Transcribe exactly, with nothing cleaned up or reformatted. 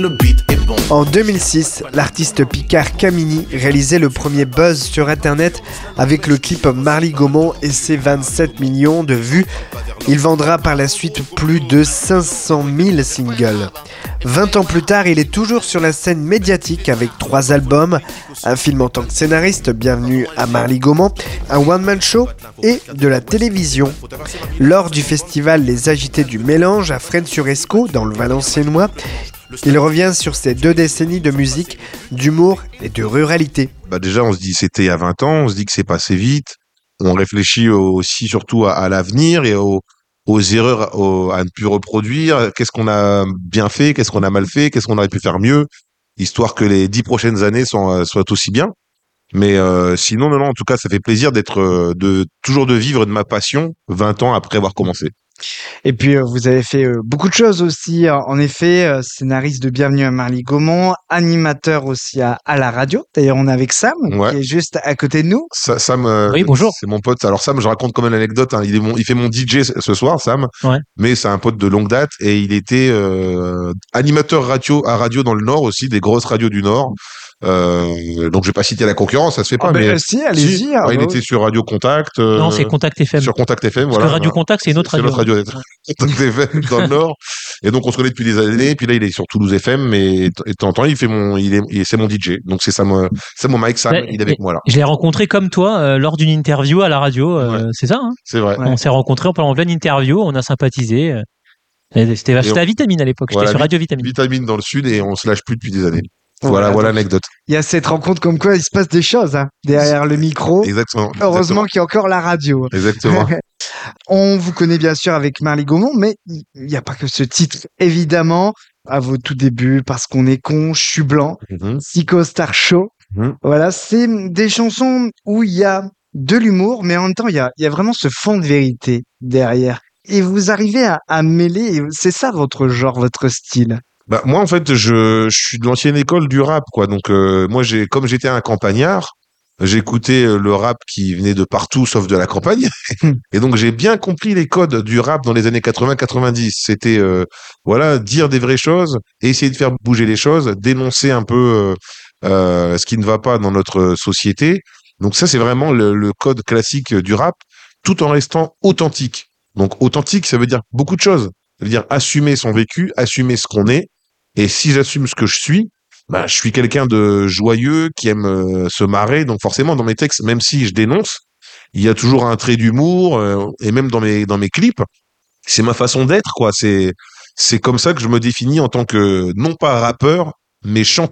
le beat est bon. En deux mille six, l'artiste Picard Camini réalisait le premier buzz sur internet avec le clip Marly Gaumont et ses vingt-sept millions de vues. Il vendra par la suite plus de cinq cent mille singles. vingt ans plus tard, il est toujours sur la scène médiatique avec trois albums, un film en tant que scénariste, Bienvenue à Marly Gaumont, un one-man show et de la télévision. Lors du festival Les Agités du Mélange à Fresnes-sur-Escaut, dans le Valenciennois, il revient sur ses deux décennies de musique, d'humour et de ruralité. Bah déjà, on se dit c'était il y a vingt ans, on se dit que c'est passé vite. On réfléchit aussi surtout à, à l'avenir et aux, aux erreurs aux, à ne plus reproduire. Qu'est-ce qu'on a bien fait, qu'est-ce qu'on a mal fait, qu'est-ce qu'on aurait pu faire mieux, histoire que les dix prochaines années soient, soient aussi bien. Mais euh, sinon, non, non, en tout cas, ça fait plaisir d'être, de toujours de vivre de ma passion vingt ans après avoir commencé. Et puis, euh, vous avez fait euh, beaucoup de choses aussi. En effet, euh, scénariste de Bienvenue à Marly Gaumont, animateur aussi à, à la radio. D'ailleurs, on est avec Sam, Ouais. qui est juste à côté de nous. Ça, Sam, euh, Oui, bonjour. c'est mon pote. Alors Sam, je raconte quand même l'anecdote. Hein. Il est mon, il fait mon D J ce soir, Sam. Ouais. Mais c'est un pote de longue date et il était euh, animateur radio à radio dans le Nord aussi, des grosses radios du Nord. Euh, donc je vais pas citer la concurrence, ça se fait pas. Ah ben, mais euh, si, allez-y. si. ah Ouais, il bah était oui. sur Radio Contact. euh, Non, c'est Contact F M. Sur Contact F M, Parce voilà. que Radio Contact, c'est une autre C'est radio. notre radio. Contact F M dans le Nord. Et donc on se connaît depuis des années. Puis là, il est sur Toulouse F M, mais et temps en temps, il fait mon, il est, il- c'est mon D J. Donc c'est ça, mon, c'est mon Mike Sam. Ouais, Il est avec moi là. Je l'ai rencontré comme toi euh, lors d'une interview à la radio. euh, Ouais. C'est ça, hein C'est vrai. Ouais. On s'est rencontrés en en pleine interview, on a sympathisé. euh, et C'était Et c'était on- à Vitamine à l'époque, j'étais Voilà, sur vi- Radio Vitamine. Vitamine dans le Sud et on se lâche plus depuis des années. Voilà, Voilà, voilà donc, l'anecdote. Il y a cette rencontre comme quoi il se passe des choses hein, derrière le micro. Exactement. Heureusement qu'il y a encore la radio. Exactement. On vous connaît bien sûr avec Marly Gaumont, mais il n'y a pas que ce titre, évidemment, à vos tout débuts, Parce qu'on est con, Je suis blanc, Mhm. Psycho Star Show. Mhm. Voilà, c'est des chansons où il y a de l'humour, mais en même temps, il y a, il y a vraiment ce fond de vérité derrière. Et vous arrivez à, à mêler, et c'est ça votre genre, votre style. Bah, moi, en fait, je, je suis de l'ancienne école du rap, quoi. Donc, euh, moi, j'ai, comme j'étais un campagnard, j'écoutais euh, le rap qui venait de partout, sauf de la campagne. Et donc, j'ai bien compris les codes du rap dans les années quatre-vingts quatre-vingt-dix. C'était, euh, voilà, dire des vraies choses, essayer de faire bouger les choses, dénoncer un peu euh, euh, ce qui ne va pas dans notre société. Donc, ça, c'est vraiment le, le code classique du rap, tout en restant authentique. Donc, authentique, ça veut dire beaucoup de choses. Ça veut dire assumer son vécu, assumer ce qu'on est. Et si j'assume ce que je suis, bah, je suis quelqu'un de joyeux, qui aime euh, se marrer. Donc forcément, dans mes textes, même si je dénonce, il y a toujours un trait d'humour. euh, et même dans mes dans mes clips, c'est ma façon d'être, quoi. C'est c'est comme ça que je me définis en tant que non pas rappeur, mais chanteur.